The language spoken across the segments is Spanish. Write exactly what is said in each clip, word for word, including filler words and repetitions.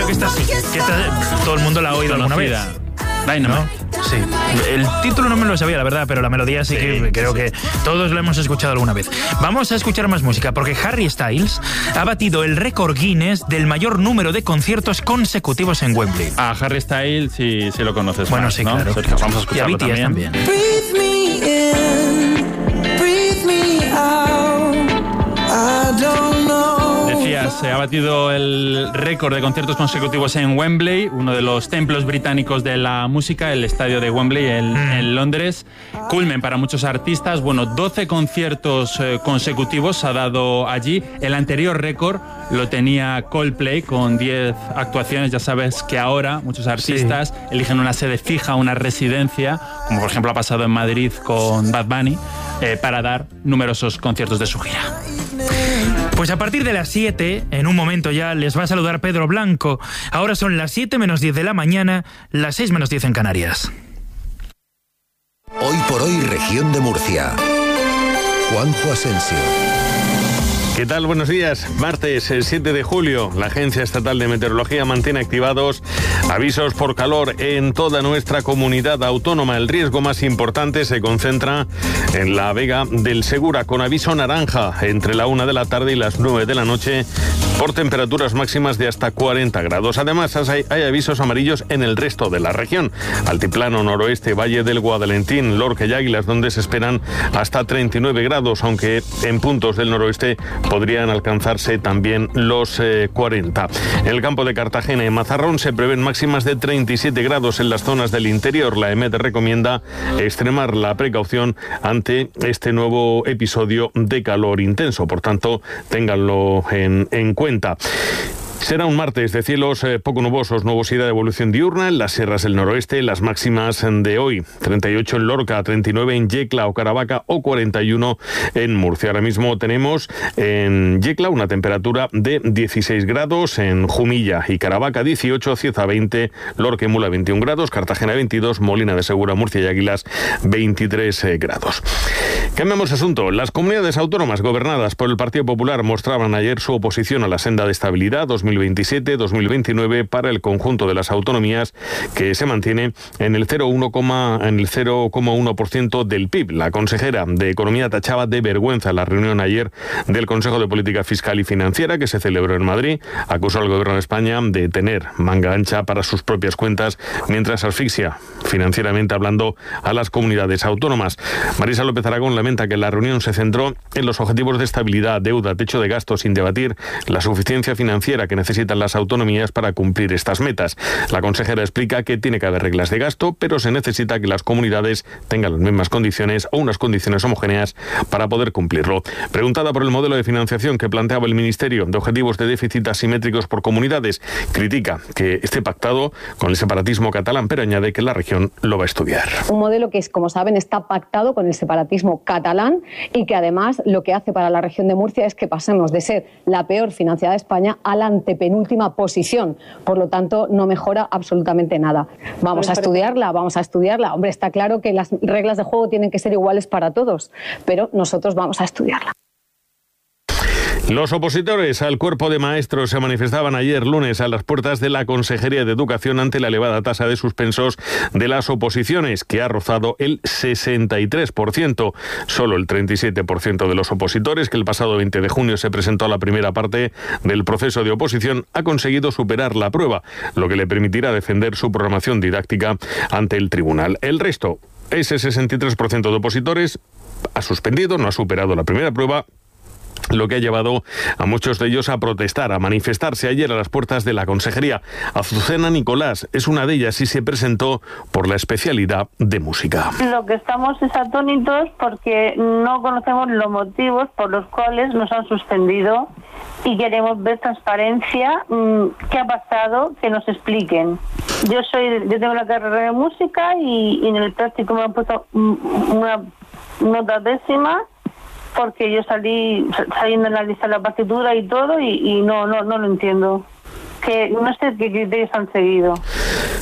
que esta sí, que esta, todo el mundo la ha oído alguna vez. Dynamite. ¿No? Sí. El título no me lo sabía, la verdad, pero la melodía sí, sí que creo sí. que todos lo hemos escuchado alguna vez. Vamos a escuchar más música, porque Harry Styles ha batido el récord Guinness del mayor número de conciertos consecutivos en Wembley. Ah, Harry Styles sí, sí lo conoces Bueno, más, sí, ¿no? claro. Sergio, vamos a escucharlo y a B T S también. también. Breathe me in, breathe me out. I don't know. Decías, se ha batido el récord de conciertos consecutivos en Wembley, uno de los templos británicos de la música, el estadio de Wembley en, mm. en Londres. Culmen para muchos artistas. Bueno, doce conciertos eh, consecutivos ha dado allí. El anterior récord lo tenía Coldplay con diez actuaciones. Ya sabes que ahora muchos artistas sí. eligen una sede fija, una residencia, como por ejemplo ha pasado en Madrid con Bad Bunny, eh, para dar numerosos conciertos de su gira. Pues a partir de las siete, en un momento ya, les va a saludar Pedro Blanco. Ahora son las siete menos diez de la mañana, las seis menos diez en Canarias. Hoy por hoy, región de Murcia. Juanjo Asensio. ¿Qué tal? Buenos días. Martes, el siete de julio, la Agencia Estatal de Meteorología mantiene activados avisos por calor en toda nuestra comunidad autónoma. El riesgo más importante se concentra en la Vega del Segura, con aviso naranja entre la una de la tarde y las nueve de la noche por temperaturas máximas de hasta cuarenta grados. Además, hay, hay avisos amarillos en el resto de la región. Altiplano noroeste, Valle del Guadalentín, Lorca y Águilas, donde se esperan hasta treinta y nueve grados, aunque en puntos del noroeste podrían alcanzarse también los eh, cuarenta. En el campo de Cartagena y Mazarrón se prevén máximas de treinta y siete grados en las zonas del interior. La EMET recomienda extremar la precaución ante este nuevo episodio de calor intenso. Por tanto, ténganlo en, en cuenta. Será un martes de cielos eh, poco nubosos, nubosidad de evolución diurna en las sierras del noroeste, las máximas de hoy, treinta y ocho en Lorca, treinta y nueve en Yecla o Caravaca o cuarenta y uno en Murcia. Ahora mismo tenemos en Yecla una temperatura de dieciséis grados, en Jumilla y Caravaca dieciocho, Cieza veinte, Lorca y Mula veintiún grados, Cartagena veintidós, Molina de Segura, Murcia y Águilas veintitrés grados. Cambiamos asunto. Las comunidades autónomas gobernadas por el Partido Popular mostraban ayer su oposición a la senda de estabilidad dos mil veintisiete dos mil veintinueve para el conjunto de las autonomías, que se mantiene en el cero coma uno por ciento del P I B. La consejera de Economía tachaba de vergüenza la reunión ayer del Consejo de Política Fiscal y Financiera que se celebró en Madrid. Acusó al Gobierno de España de tener manga ancha para sus propias cuentas mientras asfixia financieramente hablando a las comunidades autónomas. Marisa López Aragón lamenta que la reunión se centró en los objetivos de estabilidad, deuda, techo de gasto, sin debatir la suficiencia financiera que necesitan las autonomías para cumplir estas metas. La consejera explica que tiene que haber reglas de gasto, pero se necesita que las comunidades tengan las mismas condiciones o unas condiciones homogéneas para poder cumplirlo. Preguntada por el modelo de financiación que planteaba el Ministerio de objetivos de déficit asimétricos por comunidades, critica que esté pactado con el separatismo catalán, pero añade que la región lo va a estudiar. Un modelo que, es, como saben, está pactado con el separatismo catalán y que además lo que hace para la región de Murcia es que pasemos de ser la peor financiada de España a la antepenúltima posición. Por lo tanto, no mejora absolutamente nada. Vamos a estudiarla, vamos a estudiarla. Hombre, está claro que las reglas de juego tienen que ser iguales para todos, pero nosotros vamos a estudiarla. Los opositores al cuerpo de maestros se manifestaban ayer lunes a las puertas de la Consejería de Educación ante la elevada tasa de suspensos de las oposiciones, que ha rozado el sesenta y tres por ciento. Solo el treinta y siete por ciento de los opositores, que el pasado veinte de junio se presentó a la primera parte del proceso de oposición, ha conseguido superar la prueba, lo que le permitirá defender su programación didáctica ante el tribunal. El resto, ese sesenta y tres por ciento de opositores, ha suspendido, no ha superado la primera prueba, lo que ha llevado a muchos de ellos a protestar, a manifestarse ayer a las puertas de la Consejería. Azucena Nicolás es una de ellas y se presentó por la especialidad de música. Lo que estamos es atónitos porque no conocemos los motivos por los cuales nos han suspendido y queremos ver transparencia, qué ha pasado, que nos expliquen. Yo soy, yo tengo la carrera de música y, y en el práctico me han puesto una nota décima, porque yo salí saliendo en la lista de la partitura y todo y, y no, no no lo entiendo. Que no sé qué criterios han seguido.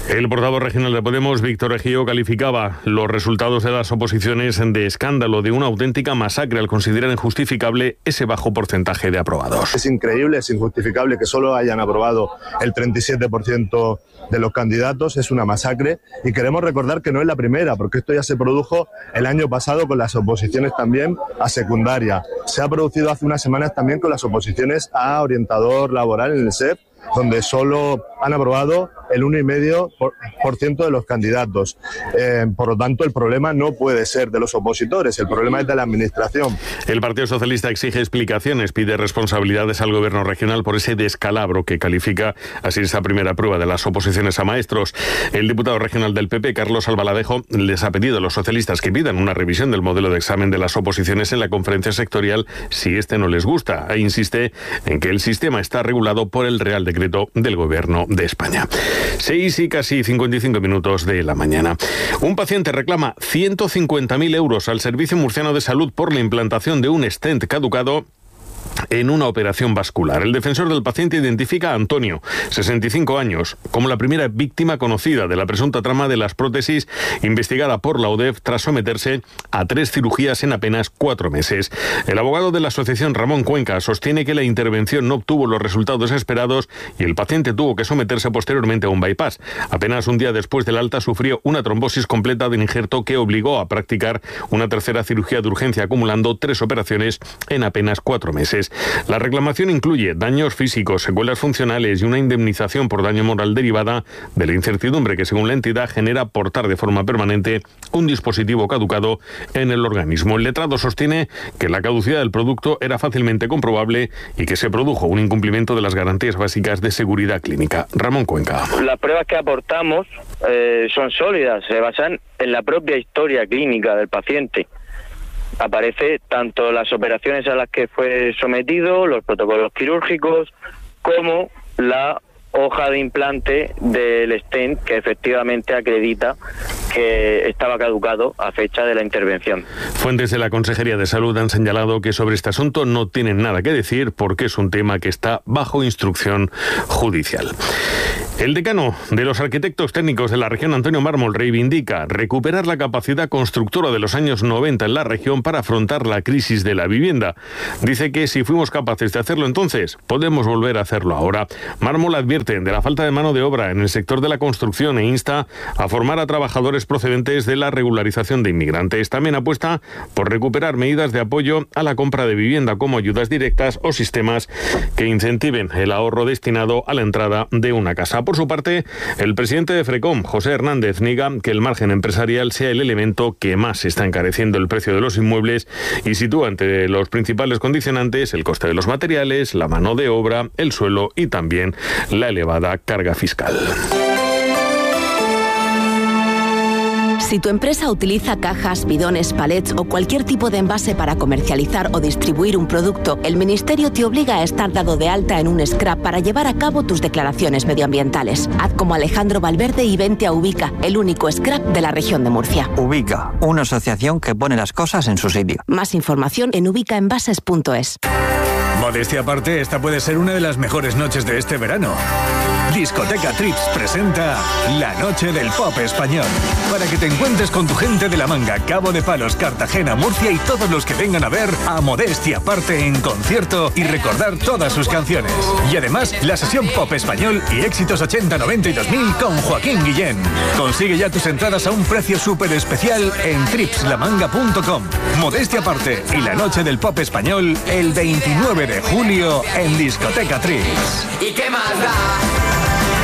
El portavoz regional de Podemos, Víctor Ejío, calificaba los resultados de las oposiciones de escándalo, de una auténtica masacre, al considerar injustificable ese bajo porcentaje de aprobados. Es increíble, es injustificable que solo hayan aprobado el treinta y siete por ciento de los candidatos, es una masacre, y queremos recordar que no es la primera, porque esto ya se produjo el año pasado con las oposiciones también a secundaria. Se ha producido hace unas semanas también con las oposiciones a orientador laboral en el S E P, donde solo han aprobado el uno coma cinco por ciento de los candidatos. Eh, por lo tanto, el problema no puede ser de los opositores, el problema es de la administración. El Partido Socialista exige explicaciones, pide responsabilidades al Gobierno regional por ese descalabro que califica así esa primera prueba de las oposiciones a maestros. El diputado regional del P P, Carlos Albaladejo, les ha pedido a los socialistas que pidan una revisión del modelo de examen de las oposiciones en la conferencia sectorial si este no les gusta, e insiste en que el sistema está regulado por el Real Decreto del Gobierno de España. Seis y casi cincuenta y cinco minutos de la mañana. Un paciente reclama ciento cincuenta mil euros al Servicio Murciano de Salud por la implantación de un stent caducado en una operación vascular. El defensor del paciente identifica a Antonio, sesenta y cinco años, como la primera víctima conocida de la presunta trama de las prótesis investigada por la O D E F tras someterse a tres cirugías en apenas cuatro meses. El abogado de la asociación, Ramón Cuenca, sostiene que la intervención no obtuvo los resultados esperados y el paciente tuvo que someterse posteriormente a un bypass. Apenas un día después del alta sufrió una trombosis completa del injerto que obligó a practicar una tercera cirugía de urgencia, acumulando tres operaciones en apenas cuatro meses. La reclamación incluye daños físicos, secuelas funcionales y una indemnización por daño moral derivada de la incertidumbre que, según la entidad, genera portar de forma permanente un dispositivo caducado en el organismo. El letrado sostiene que la caducidad del producto era fácilmente comprobable y que se produjo un incumplimiento de las garantías básicas de seguridad clínica. Ramón Cuenca. Las pruebas que aportamos eh, son sólidas, se basan en la propia historia clínica del paciente. Aparece tanto las operaciones a las que fue sometido, los protocolos quirúrgicos, como la hoja de implante del stent que efectivamente acredita que estaba caducado a fecha de la intervención. Fuentes de la Consejería de Salud han señalado que sobre este asunto no tienen nada que decir porque es un tema que está bajo instrucción judicial. El decano de los arquitectos técnicos de la región, Antonio Mármol, reivindica recuperar la capacidad constructora de los años noventa en la región para afrontar la crisis de la vivienda. Dice que si fuimos capaces de hacerlo entonces, podemos volver a hacerlo ahora. Mármol advierte de la falta de mano de obra en el sector de la construcción e insta a formar a trabajadores procedentes de la regularización de inmigrantes. También apuesta por recuperar medidas de apoyo a la compra de vivienda como ayudas directas o sistemas que incentiven el ahorro destinado a la entrada de una casa. Por su parte, el presidente de Frecom, José Hernández, niega que el margen empresarial sea el elemento que más está encareciendo el precio de los inmuebles y sitúa entre los principales condicionantes el coste de los materiales, la mano de obra, el suelo y también la elevada carga fiscal. Si tu empresa utiliza cajas, bidones, palets o cualquier tipo de envase para comercializar o distribuir un producto, el Ministerio te obliga a estar dado de alta en un scrap para llevar a cabo tus declaraciones medioambientales. Haz como Alejandro Valverde y vente a Ubica, el único scrap de la región de Murcia. Ubica, una asociación que pone las cosas en su sitio. Más información en ubicaenvases punto es. Modestia aparte, esta puede ser una de las mejores noches de este verano. Discoteca Trips presenta La Noche del Pop Español. Para que te encuentres con tu gente de La Manga, Cabo de Palos, Cartagena, Murcia y todos los que vengan a ver a Modestia aparte en concierto y recordar todas sus canciones. Y además, la sesión Pop Español y éxitos ochenta, noventa y dos mil con Joaquín Guillén. Consigue ya tus entradas a un precio súper especial en trips la manga punto com. Modestia aparte y La Noche del Pop Español el veintinueve de julio en Discoteca Trips. ¿Y qué más da?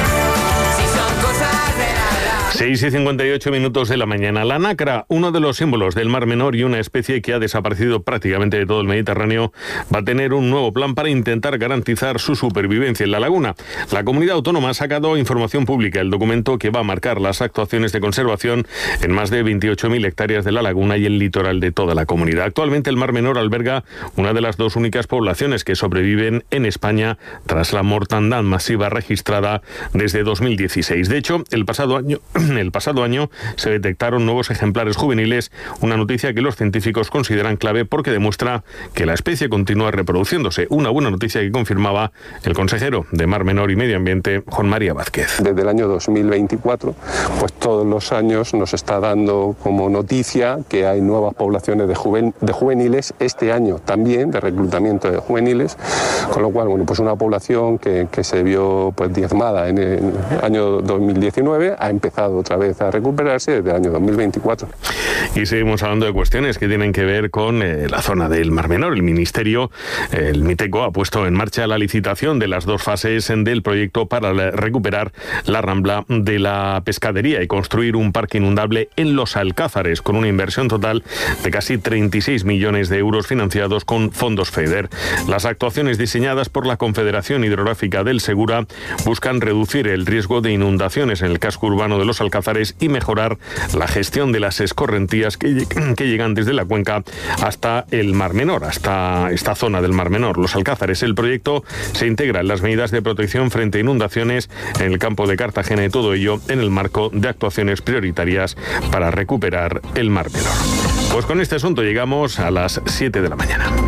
seis y cincuenta y ocho minutos de la mañana. La nacra, uno de los símbolos del Mar Menor y una especie que ha desaparecido prácticamente de todo el Mediterráneo, va a tener un nuevo plan para intentar garantizar su supervivencia en la laguna. La comunidad autónoma ha sacado información pública, el documento que va a marcar las actuaciones de conservación en más de veintiocho mil hectáreas de la laguna y el litoral de toda la comunidad. Actualmente el Mar Menor alberga una de las dos únicas poblaciones que sobreviven en España tras la mortandad masiva registrada desde dos mil dieciséis. De hecho, el pasado año El pasado año se detectaron nuevos ejemplares juveniles, una noticia que los científicos consideran clave porque demuestra que la especie continúa reproduciéndose. Una buena noticia que confirmaba el consejero de Mar Menor y Medio Ambiente, Juan María Vázquez. Desde el año dos mil veinticuatro, pues todos los años nos está dando como noticia que hay nuevas poblaciones de, juven, de juveniles, este año también de reclutamiento de juveniles, con lo cual, bueno, pues una población que, que se vio pues diezmada en el año dos mil diecinueve ha empezado otra vez a recuperarse desde el año dos mil veinticuatro. Y seguimos hablando de cuestiones que tienen que ver con eh, la zona del Mar Menor. El Ministerio, eh, el MITECO, ha puesto en marcha la licitación de las dos fases del proyecto para la, recuperar la rambla de la pescadería y construir un parque inundable en Los Alcázares, con una inversión total de casi treinta y seis millones de euros financiados con fondos FEDER. Las actuaciones diseñadas por la Confederación Hidrográfica del Segura buscan reducir el riesgo de inundaciones en el casco urbano de Los Alcázares y mejorar la gestión de las escorrentías que, que llegan desde la cuenca hasta el Mar Menor, hasta esta zona del Mar Menor, Los Alcázares. El proyecto se integra en las medidas de protección frente a inundaciones en el campo de Cartagena y todo ello en el marco de actuaciones prioritarias para recuperar el Mar Menor. Pues con este asunto llegamos a las siete de la mañana.